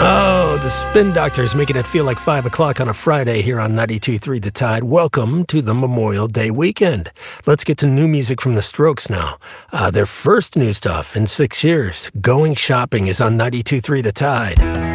Oh, the Spin Doctors making it feel like 5 o'clock on a Friday here on 92.3 The Tide. Welcome to the Memorial Day weekend. Let's get to new music from the Strokes now. Their first new stuff in 6 years, Going Shopping, is on 92.3 The Tide.